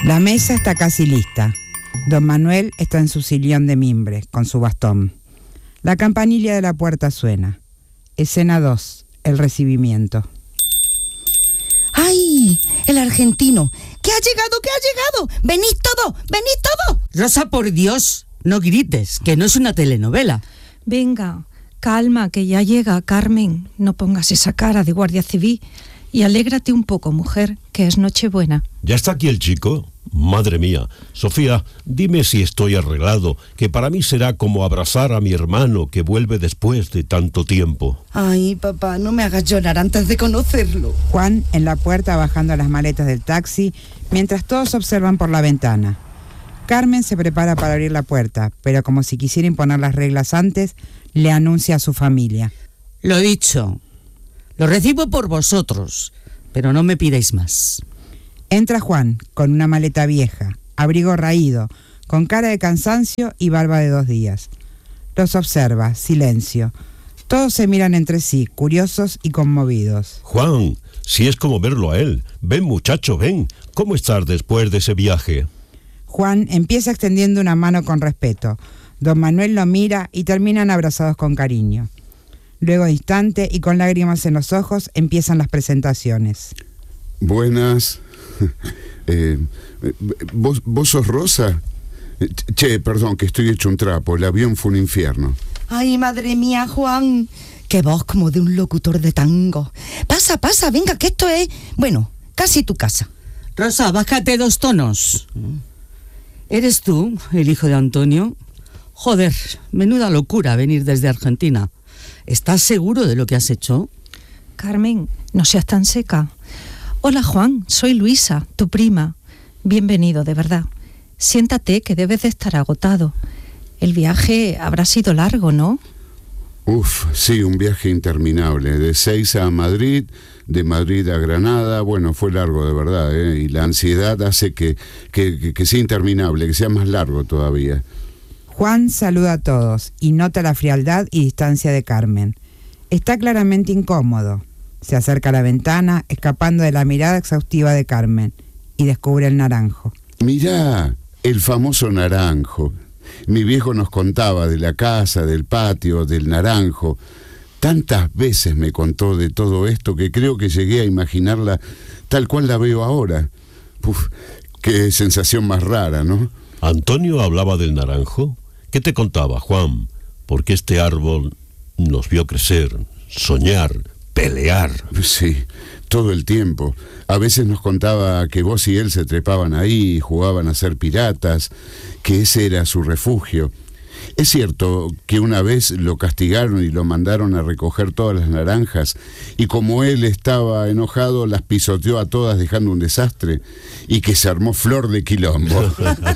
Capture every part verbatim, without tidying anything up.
La mesa está casi lista. Don Manuel está en su sillón de mimbre, con su bastón. La campanilla de la puerta suena. Escena dos, el recibimiento. ¡Ay! El argentino. ¿Qué ha llegado? ¿Qué ha llegado? ¡Venid todo! ¡Venid todo! Rosa, por Dios, no grites, que no es una telenovela. Venga, calma, que ya llega, Carmen. No pongas esa cara de guardia civil. Y alégrate un poco, mujer, que es Nochebuena. ¿Ya está aquí el chico? Madre mía. Sofía, dime si estoy arreglado, que para mí será como abrazar a mi hermano que vuelve después de tanto tiempo. Ay, papá, no me hagas llorar antes de conocerlo. Juan en la puerta bajando las maletas del taxi, mientras todos observan por la ventana. Carmen se prepara para abrir la puerta, pero como si quisiera imponer las reglas antes, le anuncia a su familia. Lo dicho, lo recibo por vosotros, pero no me pidáis más. Entra Juan, con una maleta vieja, abrigo raído, con cara de cansancio y barba de dos días. Los observa, silencio. Todos se miran entre sí, curiosos y conmovidos. Juan, si es como verlo a él. Ven, muchacho, ven. ¿Cómo estás después de ese viaje? Juan empieza extendiendo una mano con respeto. Don Manuel lo mira y terminan abrazados con cariño. Luego, instante y con lágrimas en los ojos, empiezan las presentaciones. Buenas. Eh, ¿vos, ¿Vos sos Rosa? Che, perdón, que estoy hecho un trapo. El avión fue un infierno. Ay, madre mía, Juan. Qué voz como de un locutor de tango. Pasa, pasa, venga, que esto es, bueno, casi tu casa. Rosa, bájate dos tonos. ¿Eres tú, el hijo de Antonio? Joder, menuda locura venir desde Argentina. ¿Estás seguro de lo que has hecho? Carmen, no seas tan seca. Hola, Juan, soy Luisa, tu prima. Bienvenido, de verdad. Siéntate, que debes de estar agotado. El viaje habrá sido largo, ¿no? Uf, sí, un viaje interminable. De Seiza a Madrid, de Madrid a Granada. Bueno, fue largo, de verdad, ¿eh? Y la ansiedad hace que, que, que, que sea interminable, que sea más largo todavía. Juan saluda a todos y nota la frialdad y distancia de Carmen. Está claramente incómodo. Se acerca a la ventana, escapando de la mirada exhaustiva de Carmen, y descubre el naranjo. Mirá, el famoso naranjo. Mi viejo nos contaba de la casa, del patio, del naranjo. Tantas veces me contó de todo esto que creo que llegué a imaginarla tal cual la veo ahora. Uf, qué sensación más rara, ¿no? ¿Antonio hablaba del naranjo? ¿Qué te contaba, Juan? Porque este árbol nos vio crecer, soñar, pelear. Sí, todo el tiempo. A veces nos contaba que vos y él se trepaban ahí y jugaban a ser piratas, que ese era su refugio. Es cierto que una vez lo castigaron y lo mandaron a recoger todas las naranjas, y como él estaba enojado, las pisoteó a todas dejando un desastre, y que se armó flor de quilombo.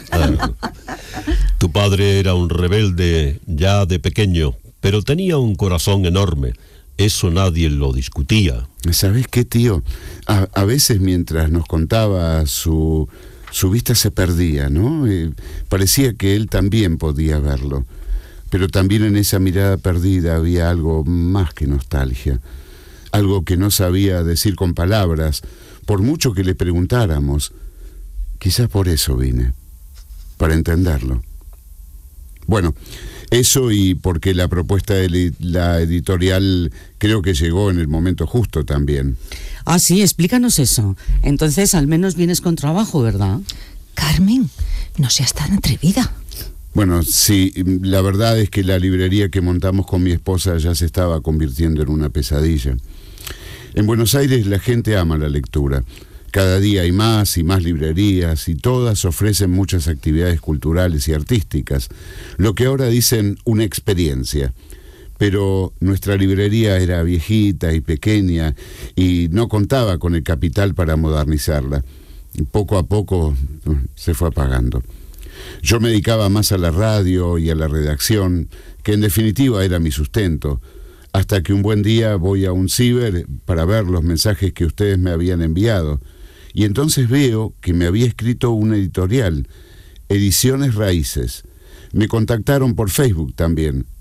Tu padre era un rebelde ya de pequeño, pero tenía un corazón enorme. Eso nadie lo discutía. ¿Sabés qué, tío? A, a veces mientras nos contaba su, su vista se perdía, ¿no? Eh, parecía que él también podía verlo. Pero también en esa mirada perdida había algo más que nostalgia. Algo que no sabía decir con palabras, por mucho que le preguntáramos. Quizás por eso vine, para entenderlo. Bueno, eso y porque la propuesta de la editorial creo que llegó en el momento justo también. Ah, sí, explícanos eso. Entonces al menos vienes con trabajo, ¿verdad? Carmen, no seas tan atrevida. Bueno, sí, la verdad es que la librería que montamos con mi esposa ya se estaba convirtiendo en una pesadilla. En Buenos Aires la gente ama la lectura. Cada día hay más y más librerías y todas ofrecen muchas actividades culturales y artísticas, lo que ahora dicen una experiencia. Pero nuestra librería era viejita y pequeña y no contaba con el capital para modernizarla. Y poco a poco se fue apagando. Yo me dedicaba más a la radio y a la redacción, que en definitiva era mi sustento, hasta que un buen día voy a un ciber para ver los mensajes que ustedes me habían enviado. Y entonces veo que me había escrito una editorial, Ediciones Raíces. Me contactaron por Facebook también,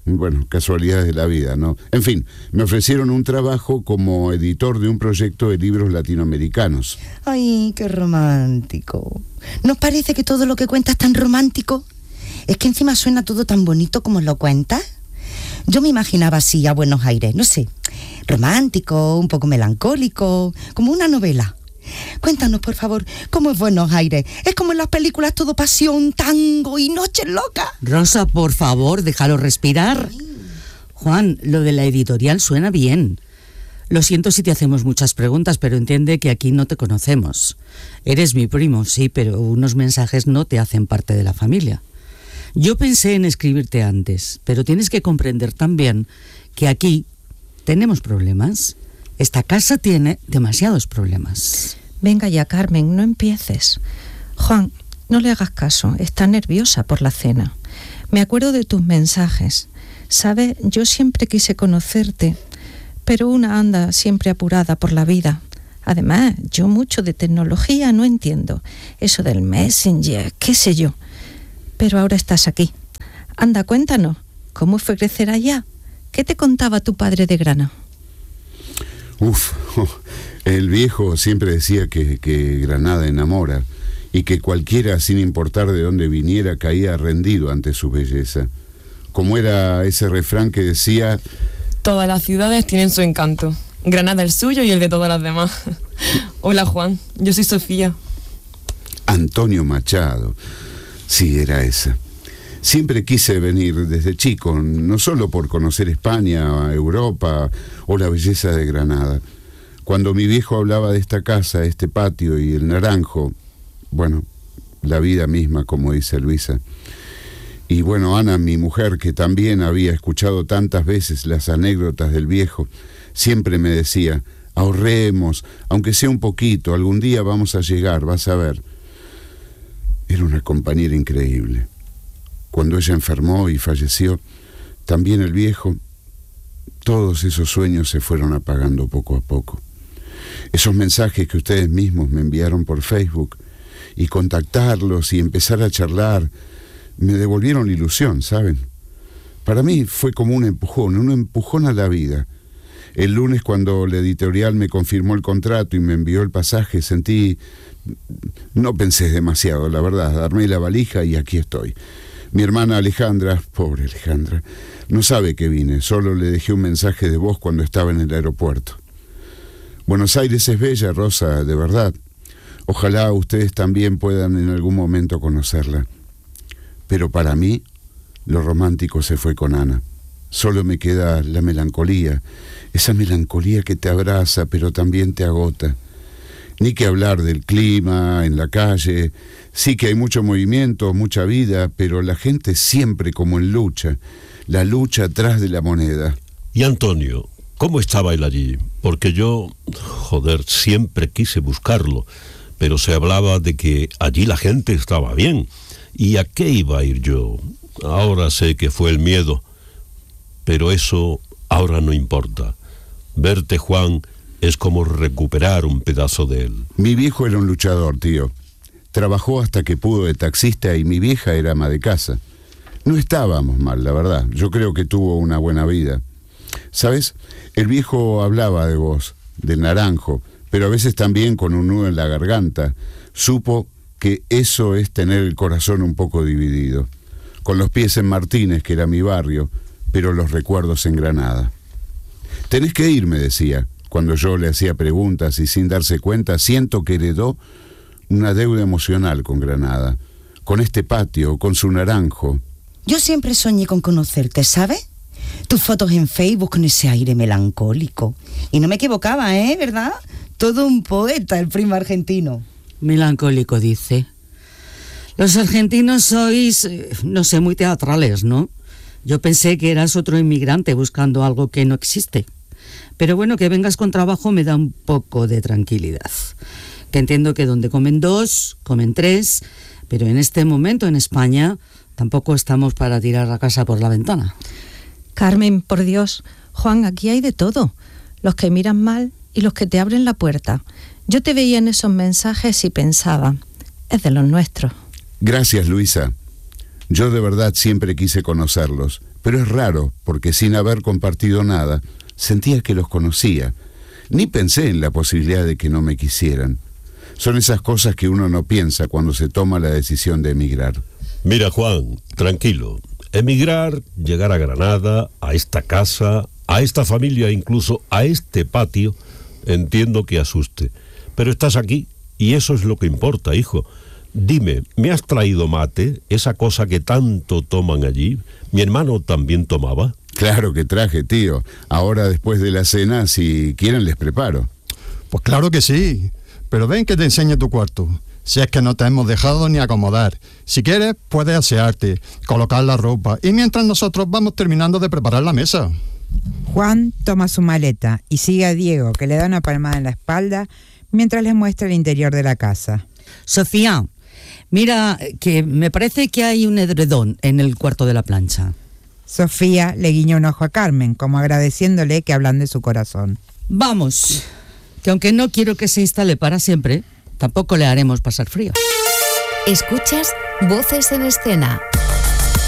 Bueno, casualidades de la vida, ¿no? En fin, me ofrecieron un trabajo como editor de un proyecto de libros latinoamericanos. Ay, qué romántico. ¿Nos parece que todo lo que cuentas es tan romántico? Es que encima suena todo tan bonito como lo cuentas. Yo me imaginaba así a Buenos Aires, no sé, romántico, un poco melancólico, como una novela. Cuéntanos, por favor, ¿cómo es Buenos Aires? ¿Es como en las películas todo pasión, tango y noches locas? Rosa, por favor, déjalo respirar. Ay. Juan, lo de la editorial suena bien. Lo siento si te hacemos muchas preguntas, pero entiende que aquí no te conocemos. Eres mi primo, sí, pero unos mensajes no te hacen parte de la familia. Yo pensé en escribirte antes, pero tienes que comprender también que aquí tenemos problemas. Esta casa tiene demasiados problemas. Venga ya, Carmen, no empieces. Juan, no le hagas caso, está nerviosa por la cena. Me acuerdo de tus mensajes. Sabes, yo siempre quise conocerte, pero una anda siempre apurada por la vida. Además, yo mucho de tecnología no entiendo. Eso del Messenger, qué sé yo. Pero ahora estás aquí. Anda, cuéntanos, ¿cómo fue crecer allá? ¿Qué te contaba tu padre de Granada? Uf, el viejo siempre decía que, que Granada enamora y que cualquiera, sin importar de dónde viniera, caía rendido ante su belleza. Como era ese refrán que decía: todas las ciudades tienen su encanto. Granada el suyo y el de todas las demás. Hola, Juan, yo soy Sofía. Antonio Machado. Sí, era esa. Siempre quise venir desde chico, no solo por conocer España, Europa o la belleza de Granada. Cuando mi viejo hablaba de esta casa, este patio y el naranjo, bueno, la vida misma, como dice Luisa. Y bueno, Ana, mi mujer, que también había escuchado tantas veces las anécdotas del viejo, siempre me decía: ahorremos, aunque sea un poquito, algún día vamos a llegar, vas a ver. Era una compañera increíble. Cuando ella enfermó y falleció, también el viejo, todos esos sueños se fueron apagando poco a poco. Esos mensajes que ustedes mismos me enviaron por Facebook, y contactarlos y empezar a charlar, me devolvieron la ilusión, ¿saben? Para mí fue como un empujón, un empujón a la vida. El lunes, cuando la editorial me confirmó el contrato y me envió el pasaje, sentí... No pensé demasiado, la verdad. Armé la valija y aquí estoy. Mi hermana Alejandra, pobre Alejandra, no sabe que vine, solo le dejé un mensaje de voz cuando estaba en el aeropuerto. Buenos Aires es bella, Rosa, de verdad. Ojalá ustedes también puedan en algún momento conocerla. Pero para mí, lo romántico se fue con Ana. Solo me queda la melancolía, esa melancolía que te abraza pero también te agota. Ni que hablar del clima, en la calle. Sí que hay mucho movimiento, mucha vida, pero la gente siempre como en lucha. La lucha atrás de la moneda. Y Antonio, ¿cómo estaba él allí? Porque yo, joder, siempre quise buscarlo, pero se hablaba de que allí la gente estaba bien. ¿Y a qué iba a ir yo? Ahora sé que fue el miedo, pero eso ahora no importa. Verte, Juan, es como recuperar un pedazo de él. Mi viejo era un luchador, tío. Trabajó hasta que pudo de taxista y mi vieja era ama de casa. No estábamos mal, la verdad. Yo creo que tuvo una buena vida. ¿Sabes? El viejo hablaba de vos, del naranjo, pero a veces también con un nudo en la garganta. Supo que eso es tener el corazón un poco dividido. Con los pies en Martínez, que era mi barrio, pero los recuerdos en Granada. Tenés que ir, me decía. Cuando yo le hacía preguntas y sin darse cuenta, siento que heredó una deuda emocional con Granada, con este patio, con su naranjo. Yo siempre soñé con conocerte, ¿sabes? Tus fotos en Facebook con ese aire melancólico. Y no me equivocaba, ¿eh? ¿Verdad? Todo un poeta, el primo argentino. Melancólico, dice. Los argentinos sois, eh, no sé, muy teatrales, ¿no? Yo pensé que eras otro inmigrante buscando algo que no existe. Pero bueno, que vengas con trabajo me da un poco de tranquilidad. Que entiendo que donde comen dos, comen tres, pero en este momento en España tampoco estamos para tirar la casa por la ventana. Carmen, por Dios, Juan, aquí hay de todo. Los que miran mal y los que te abren la puerta. Yo te veía en esos mensajes y pensaba, es de los nuestros. Gracias, Luisa. Yo de verdad siempre quise conocerlos, pero es raro, porque sin haber compartido nada, sentía que los conocía. Ni pensé en la posibilidad de que no me quisieran. Son esas cosas que uno no piensa cuando se toma la decisión de emigrar. Mira, Juan, tranquilo. Emigrar, llegar a Granada, a esta casa, a esta familia, incluso a este patio, entiendo que asuste. Pero estás aquí y eso es lo que importa, hijo. Dime, ¿me has traído mate? Esa cosa que tanto toman allí. ¿Mi hermano también tomaba? Claro que traje, tío. Ahora, después de la cena, si quieren, les preparo. Pues claro que sí. Pero ven que te enseñe tu cuarto. Si es que no te hemos dejado ni acomodar. Si quieres, puedes asearte, colocar la ropa. Y mientras nosotros vamos terminando de preparar la mesa. Juan toma su maleta y sigue a Diego, que le da una palmada en la espalda mientras le muestra el interior de la casa. Sofía, mira, que me parece que hay un edredón en el cuarto de la plancha. Sofía le guiña un ojo a Carmen, como agradeciéndole que ablande su corazón. Vamos, que aunque no quiero que se instale para siempre, tampoco le haremos pasar frío. Escuchas Voces en Escena,